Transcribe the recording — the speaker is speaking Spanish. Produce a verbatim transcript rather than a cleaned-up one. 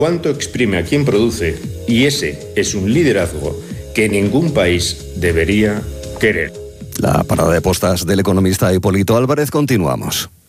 cuánto exprime a quien produce, y ese es un liderazgo que ningún país debería querer. La parada de postas del economista Hipólito Álvarez, continuamos.